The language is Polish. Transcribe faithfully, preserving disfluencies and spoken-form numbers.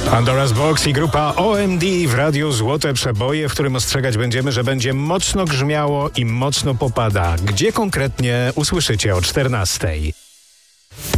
Pandora's Box i grupa O M D w radiu Złote Przeboje, w którym ostrzegać będziemy, że będzie mocno grzmiało i mocno popada. Gdzie konkretnie, usłyszycie o czternastej.